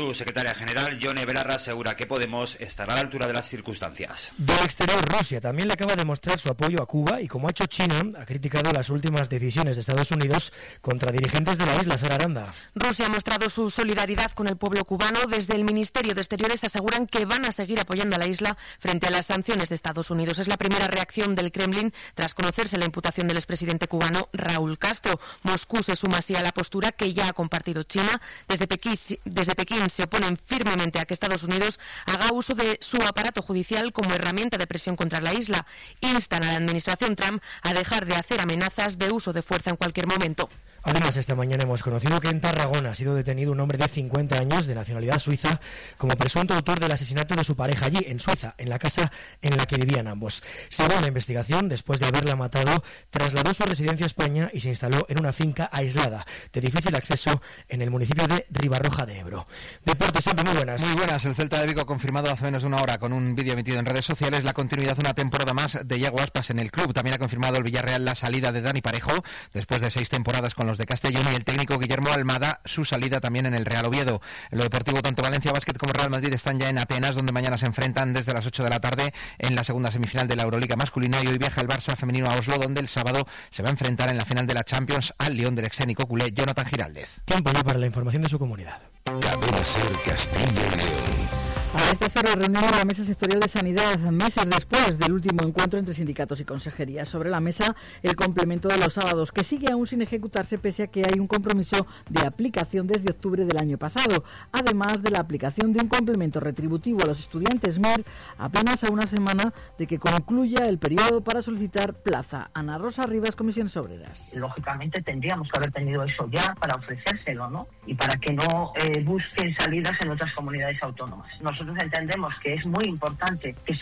Su secretaria general, Yone Belarra, asegura que Podemos estará a la altura de las circunstancias. Del exterior, Rusia también le acaba de mostrar su apoyo a Cuba y, como ha hecho China, ha criticado las últimas decisiones de Estados Unidos contra dirigentes de la isla. Sara Aranda. Rusia ha mostrado su solidaridad con el pueblo cubano. Desde el Ministerio de Exteriores aseguran que van a seguir apoyando a la isla frente a las sanciones de Estados Unidos. Es la primera reacción del Kremlin tras conocerse la imputación del expresidente cubano Raúl Castro. Moscú se suma así a la postura que ya ha compartido China. Desde Pekín se oponen firmemente a que Estados Unidos haga uso de su aparato judicial como herramienta de presión contra la isla. Instan a la administración Trump a dejar de hacer amenazas de uso de fuerza en cualquier momento. Además, esta mañana hemos conocido que en Tarragona ha sido detenido un hombre de 50 años de nacionalidad suiza como presunto autor del asesinato de su pareja allí, en Suiza, en la casa en la que vivían ambos. Según una investigación, después de haberla matado, trasladó su residencia a España y se instaló en una finca aislada, de difícil acceso, en el municipio de Ribarroja de Ebro. Deportes, siempre muy buenas. Muy buenas. El Celta de Vigo ha confirmado hace menos de una hora con un vídeo emitido en redes sociales la continuidad una temporada más de Iago Aspas en el club. También ha confirmado el Villarreal la salida de Dani Parejo después de 6 temporadas con los de Castellón, y el técnico Guillermo Almada su salida también en el Real Oviedo. En lo deportivo, tanto Valencia Basket como Real Madrid están ya en Atenas, donde mañana se enfrentan desde las 8 de la tarde en la segunda semifinal de la Euroliga masculina, y hoy viaja el Barça femenino a Oslo, donde el sábado se va a enfrentar en la final de la Champions al Lyon del excénico culé Jonathan Giraldez. Tiempo ya para la información de su comunidad. Cadena Ser Castilla y León. A estas horas reunión de la Mesa Sectorial de Sanidad, meses después del último encuentro entre sindicatos y consejerías. Sobre la mesa, el complemento de los sábados, que sigue aún sin ejecutarse pese a que hay un compromiso de aplicación desde octubre del año pasado, además de la aplicación de un complemento retributivo a los estudiantes MIR apenas a una semana de que concluya el periodo para solicitar plaza. Ana Rosa Rivas, Comisiones Obreras. Lógicamente tendríamos que haber tenido eso ya para ofrecérselo, ¿no? Y para que no busquen salidas en otras comunidades autónomas. Nosotros entendemos que es muy importante que